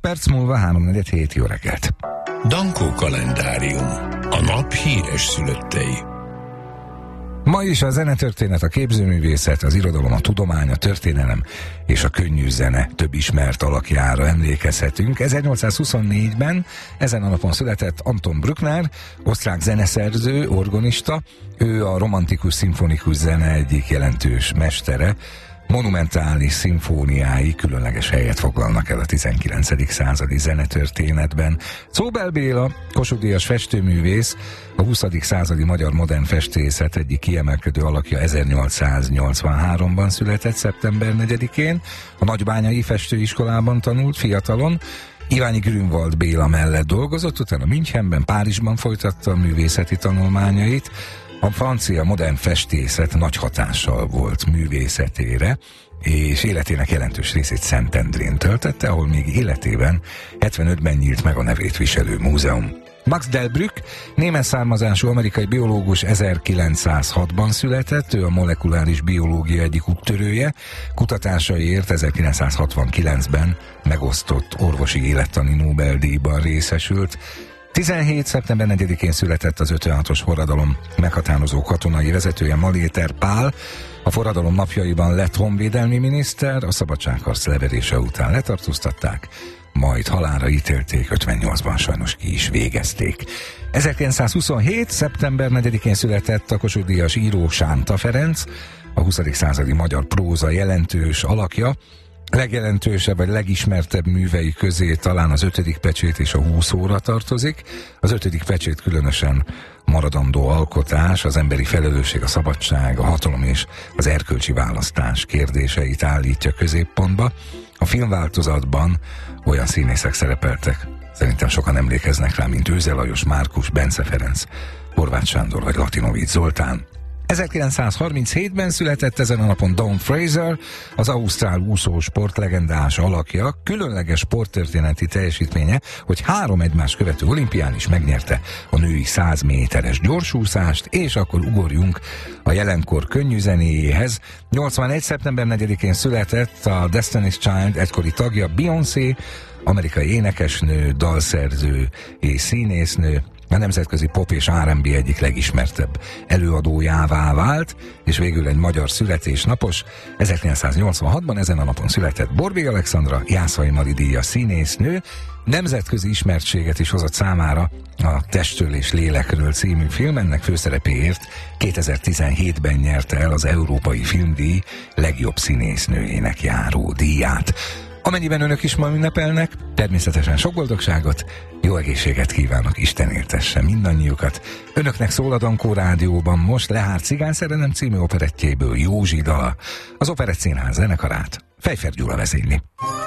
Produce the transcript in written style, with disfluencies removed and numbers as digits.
perc múlva 3:47. Jó reggelt! Dankó kalendárium. A nap híres szülöttei. Ma is a zenetörténet, a képzőművészet, az irodalom, a tudomány, a történelem és a könnyű zene több ismert alakjára emlékezhetünk. 1824-ben ezen a napon született Anton Bruckner, osztrák zeneszerző, organista. Ő a romantikus szimfonikus zene egyik jelentős mestere. Monumentális szimfóniái különleges helyet foglalnak el a 19. századi zenetörténetben. Czóbel Béla, Kossuth-díjas festőművész, a 20. századi magyar modern festészet egyik kiemelkedő alakja, 1883-ban született, szeptember 4-én. A nagybányai festőiskolában tanult fiatalon. Iványi Grünwald Béla mellett dolgozott, utána Münchenben, Párizsban folytatta a művészeti tanulmányait. A francia modern festészet nagy hatással volt művészetére, és életének jelentős részét Szentendrén töltette, ahol még életében 75-ben nyílt meg a nevét viselő múzeum. Max Delbrück, német származású amerikai biológus, 1906-ban született, ő a molekuláris biológia egyik úttörője, kutatásaiért 1969-ben megosztott orvosi élettani Nobel-díjban részesült. 17. szeptember 4-én született az 56-os forradalom meghatározó katonai vezetője, Maléter Pál. A forradalom napjaiban lett honvédelmi miniszter, a szabadságharc leverése után letartóztatták, majd halálra ítélték, 58-ban sajnos ki is végezték. 1927. szeptember 4-én született a Kossuth-díjas író Sánta Ferenc, a 20. századi magyar próza jelentős alakja. Legjelentősebb vagy legismertebb művei közé talán az 5. pecsét és a 20 óra tartozik. Az 5. pecsét különösen maradandó alkotás, az emberi felelősség, a szabadság, a hatalom és az erkölcsi választás kérdéseit állítja középpontba. A filmváltozatban olyan színészek szerepeltek, szerintem sokan emlékeznek rá, mint Őze Lajos, Márkus, Bence Ferenc, Horváth Sándor vagy Latinovics Zoltán. 1937-ben született ezen a napon Don Fraser, az ausztrál úszó sportlegendás alakja. Különleges sporttörténeti teljesítménye, hogy 3 egymást követő olimpián is megnyerte a női 100 méteres gyorsúszást, és akkor ugorjunk a jelenkor könnyű zenéjéhez. 81. szeptember 4-én született a Destiny's Child egykori tagja, Beyoncé, amerikai énekesnő, dalszerző és színésznő. A nemzetközi pop és R&B egyik legismertebb előadójává vált, és végül egy magyar születésnapos. 1986-ban ezen a napon született Borbély Alexandra, Jászai Mari díjas színésznő. Nemzetközi ismertséget is hozott számára a Testtől és lélekről című film, ennek főszerepéért 2017-ben nyerte el az Európai Filmdíj legjobb színésznőjének járó díját. Amennyiben önök is ma ünnepelnek, természetesen sok boldogságot, jó egészséget kívánok, Isten éltesse mindannyiukat. Önöknek szól a Dankó Rádióban most Lehár Cigányszerelem című operettjéből Józsi dala. Az Operett Színház zenekarát Fejfer Gyula vezényli.